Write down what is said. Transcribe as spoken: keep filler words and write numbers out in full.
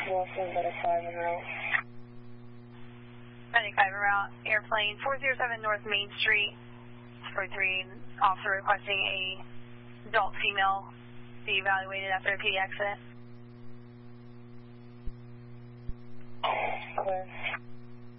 Wilson, ninety-five en route. ninety-five en route, airplane four zero seven North Main Street, forty-three, officer requesting a adult female be evaluated after a P D accident. Clear.